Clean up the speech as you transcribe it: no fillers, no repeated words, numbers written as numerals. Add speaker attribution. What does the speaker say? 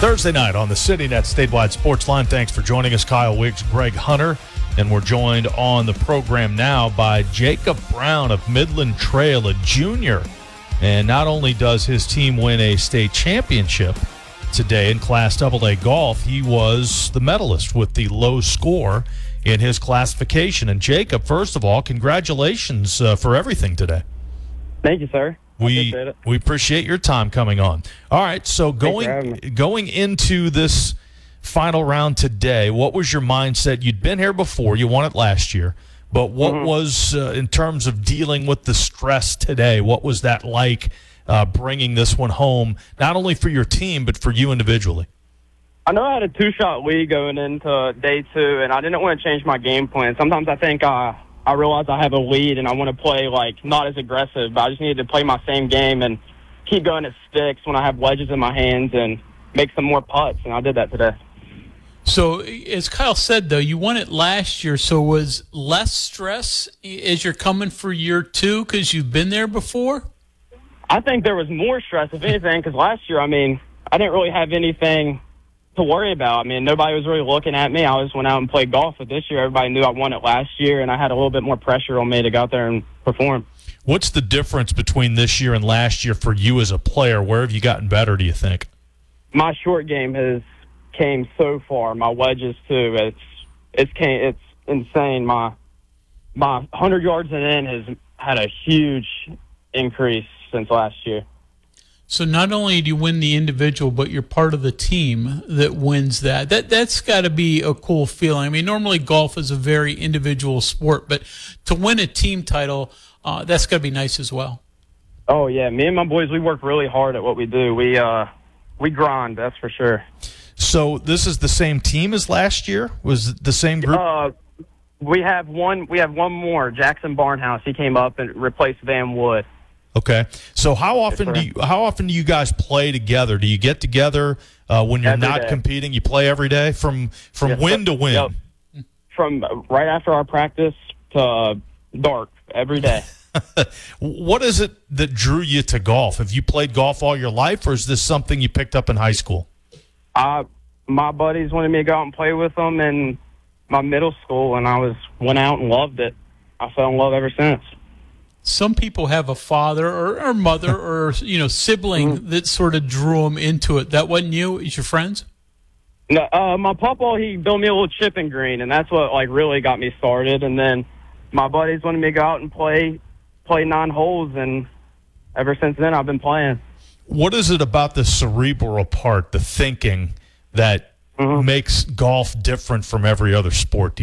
Speaker 1: Thursday night on the CityNet Statewide Sports Line. Thanks for joining us, Kyle Wiggs, Greg Hunter. And we're joined on the program now by Jacob Brown of Midland Trail, a junior. And not only does his team win a state championship today in Class AA golf, he was the medalist with the low score in his classification. And Jacob, first of all, congratulations for everything today.
Speaker 2: Thank you, sir.
Speaker 1: We appreciate your time coming on. All right, so going into this final round today, what was your mindset? You'd been here before. You won it last year. But what was, in terms of dealing with the stress today, what was that like bringing this one home, not only for your team, but for you individually?
Speaker 2: I know I had a two-shot lead going into day two, and I didn't want to change my game plan. Sometimes I think I realize I have a lead and I want to play, not as aggressive, but I just needed to play my same game and keep going at sticks when I have wedges in my hands and make some more putts, and I did that today.
Speaker 3: So, as Kyle said, though, you won it last year, so was less stress as you're coming for year two because you've been there before?
Speaker 2: I think there was more stress, if anything, because last year, I didn't really have anything to worry about. Nobody was really looking at me. I just went out and played golf. But this year, everybody knew I won it last year, and I had a little bit more pressure on me to go out there and perform.
Speaker 1: What's the difference between this year and last year for you as a player? Where have you gotten better, do you think?
Speaker 2: My short game has came so far. My wedges, too. It's insane. My 100 yards and in has had a huge increase since last year.
Speaker 3: So not only do you win the individual, but you're part of the team that wins that. That's got to be a cool feeling. Normally golf is a very individual sport, but to win a team title, that's got to be nice as well.
Speaker 2: Oh, yeah. Me and my boys, we work really hard at what we do. We grind, that's for sure.
Speaker 1: So this is the same team as last year? Was it the same group?
Speaker 2: We have one more, Jackson Barnhouse. He came up and replaced Van Wood.
Speaker 1: Okay, so how often do you guys play together? Do you get together when you're
Speaker 2: every
Speaker 1: not
Speaker 2: day.
Speaker 1: competing? You play every day from win to win.
Speaker 2: Yep. From right after our practice to dark every day.
Speaker 1: What is it that drew you to golf? Have you played golf all your life, or is this something you picked up in high school?
Speaker 2: My buddies wanted me to go out and play with them in my middle school, and I went out and loved it. I fell in love ever since.
Speaker 3: Some people have a father or mother or sibling that sort of drew them into it. That wasn't you? It was your friends?
Speaker 2: No, my papa, he built me a little chipping green, and that's what really got me started. And then my buddies wanted me to go out and play 9 holes, and ever since then I've been playing.
Speaker 1: What is it about the cerebral part, the thinking, that makes golf different from every other sport?